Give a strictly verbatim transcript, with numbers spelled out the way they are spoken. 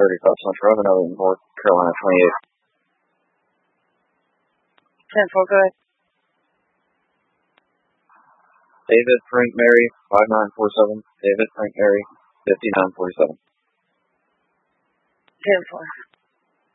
thirty-five Central Avenue, North Carolina twenty-eight. ten four, go ahead. David Frank Mary, five nine four seven. David Frank Mary, fifty-nine forty-seven. ten four.